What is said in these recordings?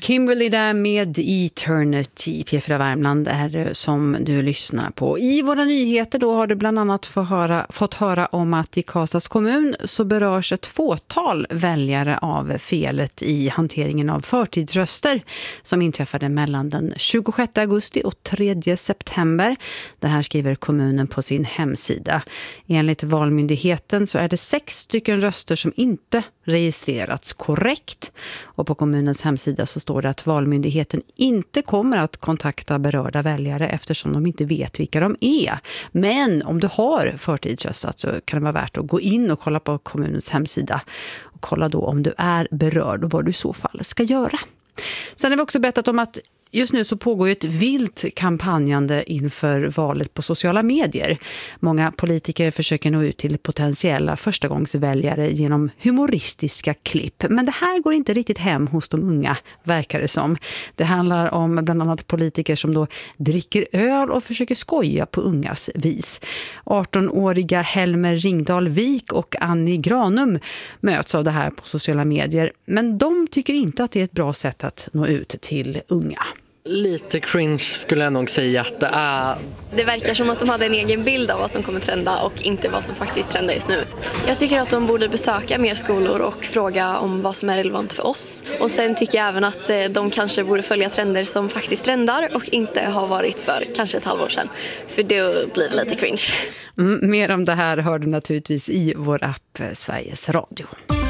Kimberly där med Eternity. P4 Värmland är det som du lyssnar på. I våra nyheter då har du bland annat fått höra om att i Karlstads kommun så berörs ett fåtal väljare av felet i hanteringen av förtidsröster som inträffade mellan den 26 augusti och 3 september. Det här skriver kommunen på sin hemsida. Enligt Valmyndigheten så är det 6 stycken röster som inte registrerats korrekt. Och på kommunens hemsida så står det att Valmyndigheten inte kommer att kontakta berörda väljare eftersom de inte vet vilka de är. Men om du har förtidsröstat så kan det vara värt att gå in och kolla på kommunens hemsida och kolla då om du är berörd och vad du i så fall ska göra. Sen har vi också berättat om att just nu så pågår ett vilt kampanjande inför valet på sociala medier. Många politiker försöker nå ut till potentiella förstagångsväljare genom humoristiska klipp. Men det här går inte riktigt hem hos de unga, verkar det som. Det handlar om bland annat politiker som då dricker öl och försöker skoja på ungas vis. 18-åriga Helmer Ringdahl Wik och Annie Granum möts av det här på sociala medier. Men de tycker inte att det är ett bra sätt att nå ut till unga. Lite cringe skulle jag nog säga att det är. Det verkar som att de hade en egen bild av vad som kommer trenda och inte vad som faktiskt trendar just nu. Jag tycker att de borde besöka mer skolor och fråga om vad som är relevant för oss. Och sen tycker jag även att de kanske borde följa trender som faktiskt trendar och inte har varit för kanske ett halvår sedan. För det blir lite cringe. Mer om det här hör du naturligtvis i vår app Sveriges Radio.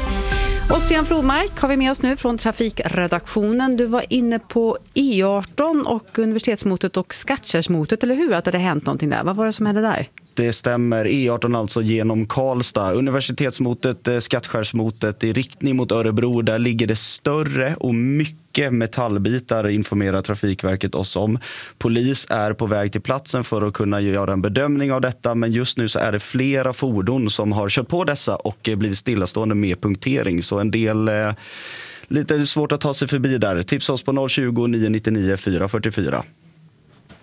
Ossian Flodmark har vi med oss nu från trafikredaktionen. Du var inne på E18 och universitetsmotet och Skattkärrsmotet, eller hur? Att det hade hänt någonting där. Vad var det som hände där? Det stämmer. E18 alltså genom Karlstad. Universitetsmotet, Skattkärrsmotet i riktning mot Örebro. Där ligger det större och mycket metallbitar, informerar Trafikverket oss om. Polis är på väg till platsen för att kunna göra en bedömning av detta. Men just nu så är det flera fordon som har kört på dessa och blivit stillastående med punktering. Så en del lite svårt att ta sig förbi där. Tipsa oss på 020 999 444.